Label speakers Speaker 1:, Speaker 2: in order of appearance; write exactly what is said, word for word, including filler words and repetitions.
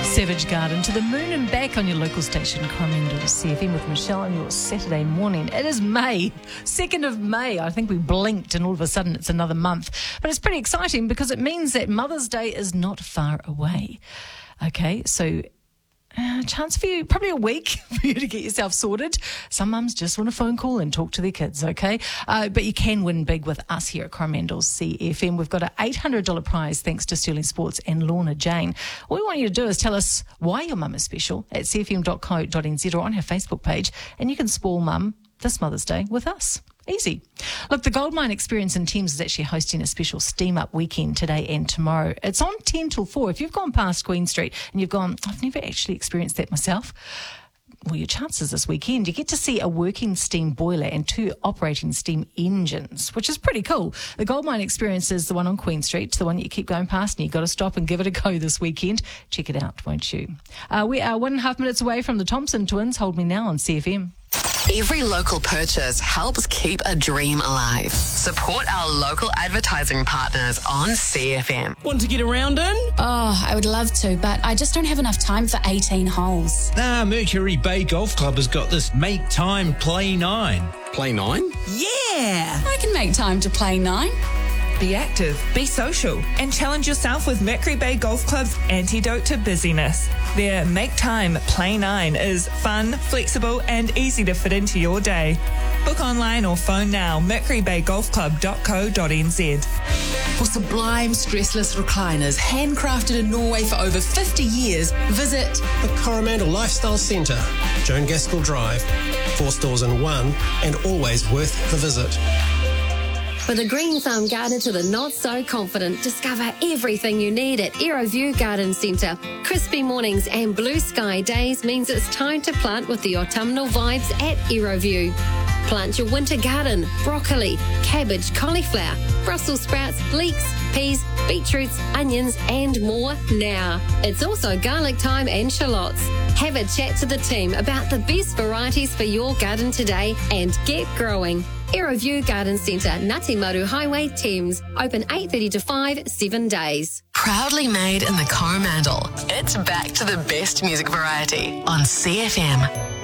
Speaker 1: Savage Garden to the moon and back on your local station, Coromandel C F M with Michelle on your Saturday morning. It is May, second of May. I think we blinked and all of a sudden it's another month. But it's pretty exciting because it means that Mother's Day is not far away. Okay, so a chance for you, probably a week for you to get yourself sorted. Some mums just want a phone call and talk to their kids, okay? Uh, but you can win big with us here at Coromandel C F M. We've got an eight hundred dollars prize thanks to Sterling Sports and Lorna Jane. All we want you to do is tell us why your mum is special at c f m dot co dot n z or on her Facebook page, and you can spoil mum this Mother's Day with us. Easy. Look, the Goldmine Experience in Thames is actually hosting a special Steam Up weekend today and tomorrow. It's on ten till four. If you've gone past Queen Street and you've gone, I've never actually experienced that myself, well, your chances this weekend, you get to see a working steam boiler and two operating steam engines, which is pretty cool. The Goldmine Experience is the one on Queen Street, the one that you keep going past, and you've got to stop and give it a go this weekend. Check it out, won't you? Uh, we are one and a half minutes away from the Thompson twins. Hold Me Now on C F M.
Speaker 2: Every local purchase helps keep a dream alive. Support our local advertising partners on C F M.
Speaker 3: Want to get around in?
Speaker 4: Oh, I would love to, but I just don't have enough time for eighteen holes.
Speaker 5: Ah, Mercury Bay Golf Club has got this Make Time Play nine.
Speaker 3: Play nine?
Speaker 4: Yeah! I can make time to play nine.
Speaker 6: Be active, be social, and challenge yourself with Mercury Bay Golf Club's antidote to busyness. Their Make Time Play nine is fun, flexible, and easy to fit into your day. Book online or phone now, mercury bay golf club dot co dot n z.
Speaker 7: For sublime stressless recliners, handcrafted in Norway for over fifty years, visit
Speaker 8: the Coromandel Lifestyle Centre, Joan Gaskell Drive. Four stores in one, and always worth the visit.
Speaker 9: For the green thumb gardener to the not so confident, discover everything you need at Aeroview Garden Centre. Crispy mornings and blue sky days means it's time to plant with the autumnal vibes at Aeroview. Plant your winter garden, broccoli, cabbage, cauliflower, Brussels sprouts, leeks, peas, beetroots, onions and more now. It's also garlic time and shallots. Have a chat to the team about the best varieties for your garden today and get growing. Aeroview Garden Centre, Ngati Maru Highway, Thames. Open eight thirty to five, seven days.
Speaker 2: Proudly made in the Coromandel. It's back to the best music variety on C F M.